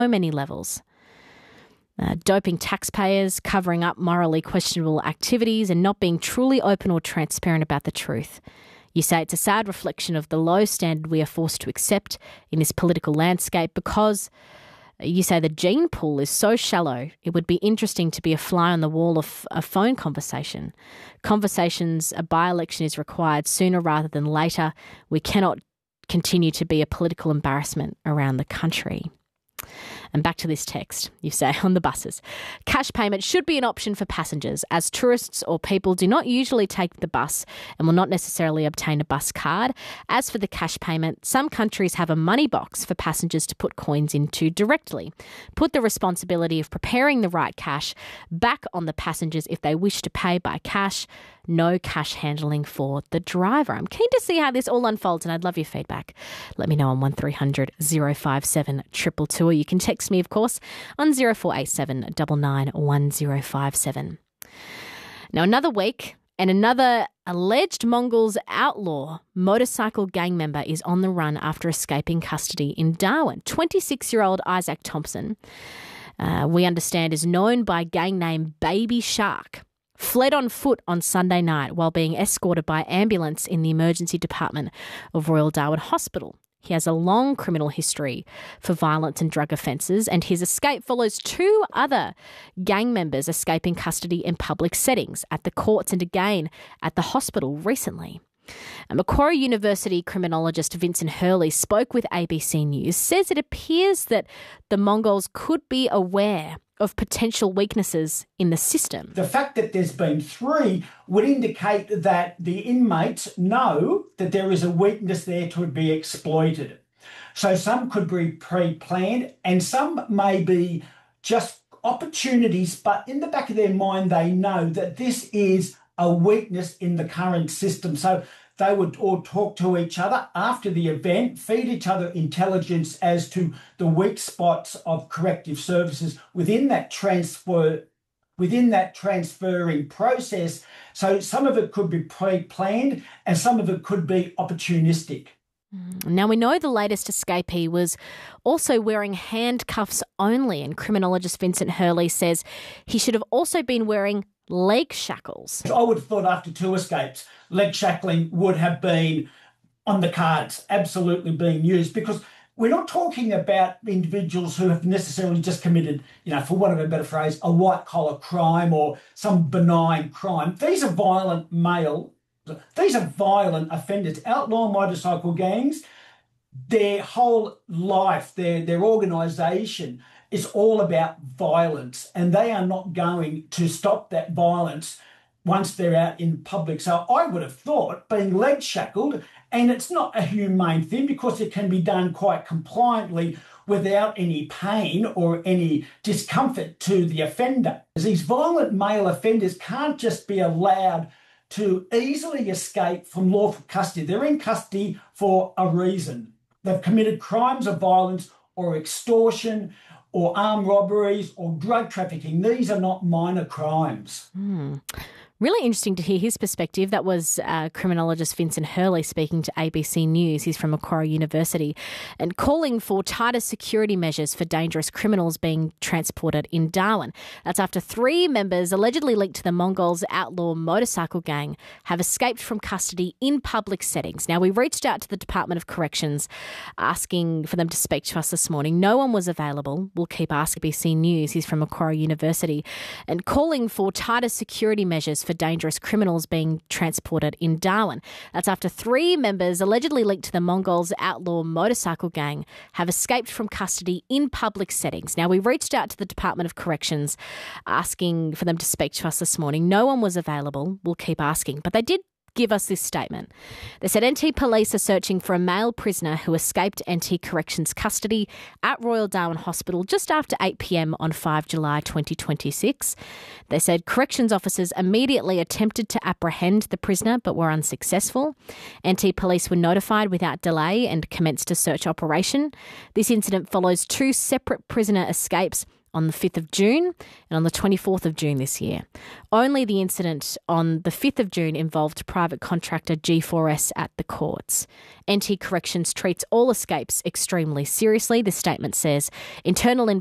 many levels. Doping taxpayers, covering up morally questionable activities and not being truly open or transparent about the truth. You say it's a sad reflection of the low standard we are forced to accept in this political landscape because you say the gene pool is so shallow, it would be interesting to be a fly on the wall of a phone conversation. Conversations, a by-election is required sooner rather than later. We cannot continue to be a political embarrassment around the country. And back to this text, you say on the buses. Cash payment should be an option for passengers, as tourists or people do not usually take the bus and will not necessarily obtain a bus card. As for the cash payment, some countries have a money box for passengers to put coins into directly. Put the responsibility of preparing the right cash back on the passengers if they wish to pay by cash. No cash handling for the driver. I'm keen to see how this all unfolds and I'd love your feedback. Let me know on 1300 057 222, or you can text me, of course, on 0487 991057. Now, another week and another alleged Mongols outlaw motorcycle gang member is on the run after escaping custody in Darwin. 26-year-old Isaac Thompson, we understand, is known by gang name Baby Shark, fled on foot on Sunday night while being escorted by ambulance in the emergency department of Royal Darwin Hospital. He has a long criminal history for violence and drug offences, and his escape follows two other gang members escaping custody in public settings, at the courts and again at the hospital recently. Macquarie University criminologist Vincent Hurley spoke with ABC News, says it appears that the Mongols could be aware of potential weaknesses in the system. The fact that there's been three would indicate that the inmates know that there is a weakness there to be exploited. So some could be pre-planned and some may be just opportunities, but in the back of their mind they know that this is a weakness in the current system. So they would all talk to each other after the event, feed each other intelligence as to the weak spots of corrective services within that transferring process. So some of it could be pre-planned and some of it could be opportunistic. Now, we know the latest escapee was also wearing handcuffs only, and criminologist Vincent Hurley says he should have also been wearing leg shackles. I would have thought after two escapes, leg shackling would have been on the cards, absolutely being used, because we're not talking about individuals who have necessarily just committed, for want of a better phrase, a white-collar crime or some benign crime. These are violent offenders. Outlaw motorcycle gangs, their whole life, their organisation is all about violence, and they are not going to stop that violence once they're out in public. So I would have thought being leg shackled, and it's not a humane thing because it can be done quite compliantly without any pain or any discomfort to the offender. These violent male offenders can't just be allowed to easily escape from lawful custody. They're in custody for a reason. They've committed crimes of violence or extortion or armed robberies or drug trafficking. These are not minor crimes. Really interesting to hear his perspective. That was criminologist Vincent Hurley speaking to ABC News. He's from Macquarie University, and calling for tighter security measures for dangerous criminals being transported in Darwin. That's after three members allegedly linked to the Mongols outlaw motorcycle gang have escaped from custody in public settings. Now, we reached out to the Department of Corrections asking for them to speak to us this morning. No one was available. We'll keep asking. ABC News. He's from Macquarie University, and calling for tighter security measures for dangerous criminals being transported in Darwin. That's after three members allegedly linked to the Mongols outlaw motorcycle gang have escaped from custody in public settings. Now, we reached out to the Department of Corrections asking for them to speak to us this morning. No one was available. We'll keep asking, but they did give us this statement. They said NT Police are searching for a male prisoner who escaped NT Corrections custody at Royal Darwin Hospital just after 8 p.m. on 5 July 2026. They said corrections officers immediately attempted to apprehend the prisoner but were unsuccessful. NT Police were notified without delay and commenced a search operation. This incident follows two separate prisoner escapes on the 5th of June and on the 24th of June this year. Only the incident on the 5th of June involved private contractor G4S at the courts. NT Corrections treats all escapes extremely seriously, the statement says. Internal